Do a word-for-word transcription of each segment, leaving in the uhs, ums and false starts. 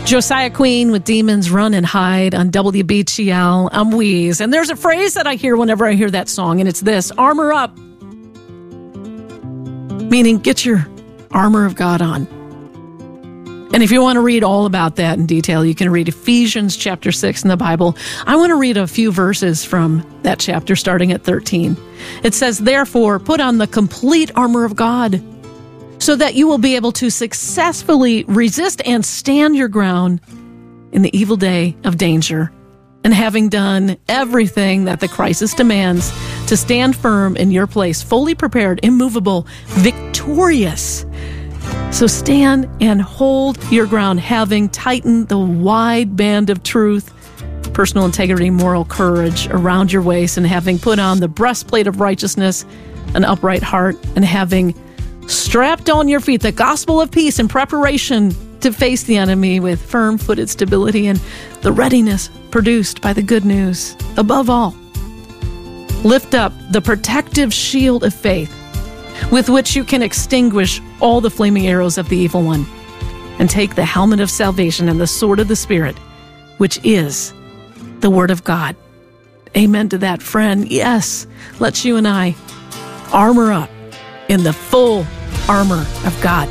Josiah Queen with Demons Run and Hide on W B G L. I'm Wheeze. And there's a phrase that I hear whenever I hear that song, and it's this: armor up. Meaning, get your armor of God on. And if you want to read all about that in detail, you can read Ephesians chapter six in the Bible. I want to read a few verses from that chapter starting at thirteen. It says, "Therefore, put on the complete armor of God, so that you will be able to successfully resist and stand your ground in the evil day of danger. And having done everything that the crisis demands, to stand firm in your place, fully prepared, immovable, victorious. So stand and hold your ground, having tightened the wide band of truth, personal integrity, moral courage around your waist, and having put on the breastplate of righteousness, an upright heart, and having strapped on your feet the gospel of peace in preparation to face the enemy with firm-footed stability and the readiness produced by the good news. Above all, lift up the protective shield of faith, with which you can extinguish all the flaming arrows of the evil one, and take the helmet of salvation and the sword of the Spirit, which is the Word of God." Amen to that, friend. Yes, let's you and I armor up in the full armor of God.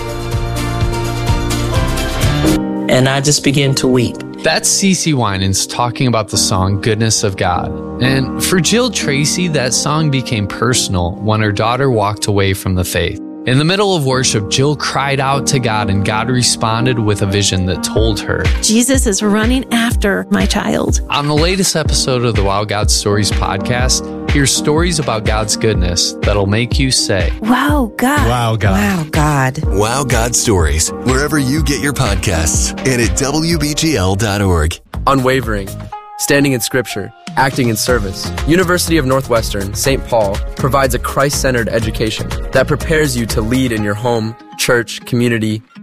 And I just began to weep. That's CeCe Winans talking about the song Goodness of God. And for Jill Tracy, that song became personal when her daughter walked away from the faith. In the middle of worship, Jill cried out to God, and God responded with a vision that told her, Jesus is running after my child. On the latest episode of the Wow God Stories podcast, hear stories about God's goodness that'll make you say, Wow, God. Wow, God. Wow, God. Wow God Stories, wherever you get your podcasts, and at W B G L dot org. Unwavering, standing in Scripture, acting in service. University of Northwestern, Saint Paul provides a Christ-centered education that prepares you to lead in your home, church, community,